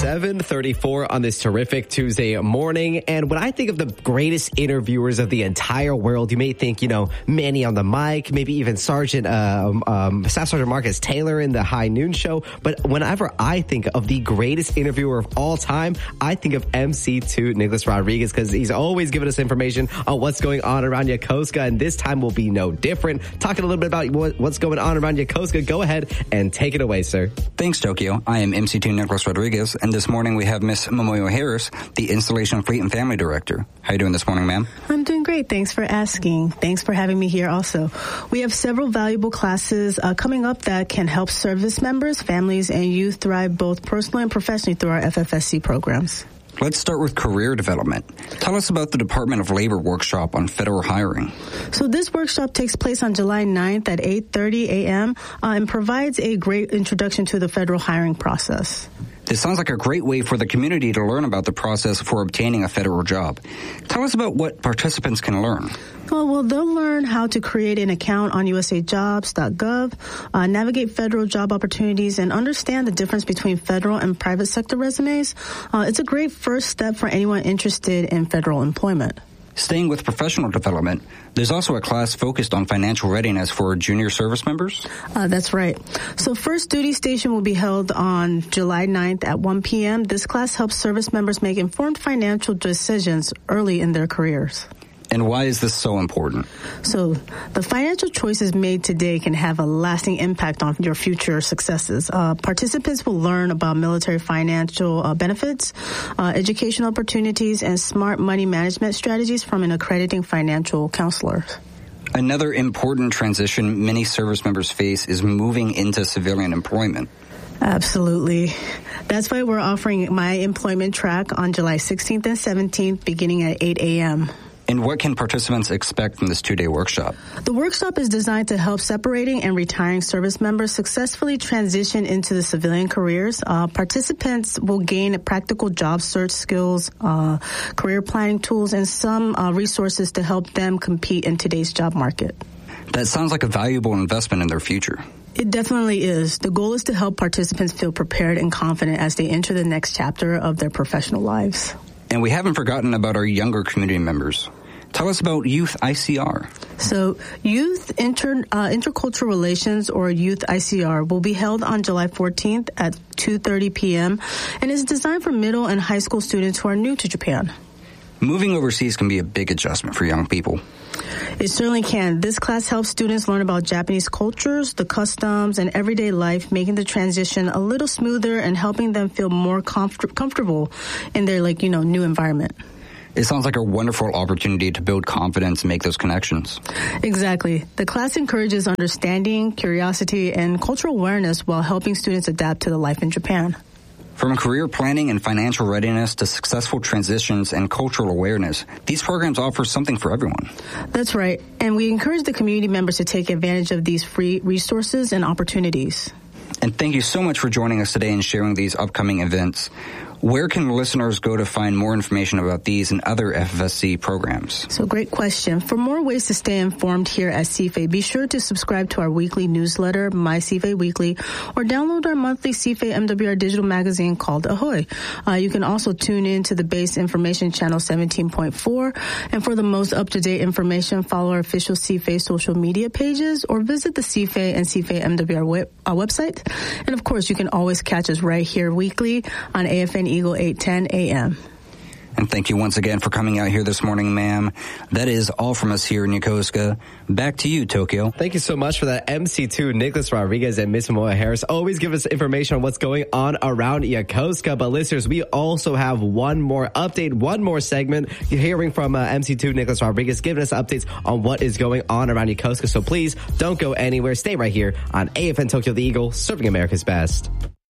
7:34 on this terrific Tuesday morning. And when I think of the greatest interviewers of the entire world, you may think, Manny on the mic, maybe even Staff Sergeant Marcus Taylor in the High Noon Show. But whenever I think of the greatest interviewer of all time, I think of MC2 Nicholas Rodriguez, because he's always giving us information on what's going on around Yokosuka. And this time will be no different. Talking a little bit about what's going on around Yokosuka. Go ahead and take it away, sir. Thanks, Tokyo. I am MC2 Nicholas Rodriguez, and this morning we have Miss Momoyo Harris, the Installation Fleet and Family Director. How are you doing this morning, ma'am? I'm doing great. Thanks for asking. Thanks for having me here also. We have several valuable classes coming up that can help service members, families, and youth thrive both personally and professionally through our FFSC programs. Let's start with career development. Tell us about the Department of Labor workshop on federal hiring. So this workshop takes place on July 9th at 8:30 a.m. And provides a great introduction to the federal hiring process. This sounds like a great way for the community to learn about the process for obtaining a federal job. Tell us about what participants can learn. Well, they'll learn how to create an account on usajobs.gov, navigate federal job opportunities, and understand the difference between federal and private sector resumes. It's a great first step for anyone interested in federal employment. Staying with professional development, there's also a class focused on financial readiness for junior service members? That's right. So First Duty Station will be held on July 9th at 1 p.m. This class helps service members make informed financial decisions early in their careers. And why is this so important? So the financial choices made today can have a lasting impact on your future successes. Participants will learn about military financial benefits, educational opportunities, and smart money management strategies from an accrediting financial counselor. Another important transition many service members face is moving into civilian employment. Absolutely. That's why we're offering My Employment Track on July 16th and 17th beginning at 8 a.m. And what can participants expect from this two-day workshop? The workshop is designed to help separating and retiring service members successfully transition into the civilian careers. Participants will gain practical job search skills, career planning tools, and some resources to help them compete in today's job market. That sounds like a valuable investment in their future. It definitely is. The goal is to help participants feel prepared and confident as they enter the next chapter of their professional lives. And we haven't forgotten about our younger community members. Tell us about Youth ICR. So Youth Intercultural Relations, or Youth ICR, will be held on July 14th at 2:30 p.m. and is designed for middle and high school students who are new to Japan. Moving overseas can be a big adjustment for young people. It certainly can. This class helps students learn about Japanese cultures, the customs, and everyday life, making the transition a little smoother and helping them feel more comfortable in their, new environment. It sounds like a wonderful opportunity to build confidence and make those connections. Exactly. The class encourages understanding, curiosity, and cultural awareness while helping students adapt to the life in Japan. From career planning and financial readiness to successful transitions and cultural awareness, these programs offer something for everyone. That's right. And we encourage the community members to take advantage of these free resources and opportunities. And thank you so much for joining us today and sharing these upcoming events. Where can listeners go to find more information about these and other FFSC programs? So great question. For more ways to stay informed here at CFA, be sure to subscribe to our weekly newsletter, My CFA Weekly, or download our monthly CFA MWR digital magazine called Ahoy. You can also tune in to the base information channel 17.4. And for the most up-to-date information, follow our official CFA social media pages or visit the CFA and CFA MWR website. And of course, you can always catch us right here weekly on AFN Eagle 810 AM. And thank you once again for coming out here this morning, ma'am. That is all from us here in Yokosuka. Back to you, Tokyo. Thank you so much for that, MC2 Nicholas Rodriguez and Miss Momoyo Harris. Always give us information on what's going on around Yokosuka. But listeners, we also have one more update, one more segment. You're hearing from MC2 Nicholas Rodriguez giving us updates on what is going on around Yokosuka. So please don't go anywhere. Stay right here on AFN Tokyo the Eagle, serving America's best.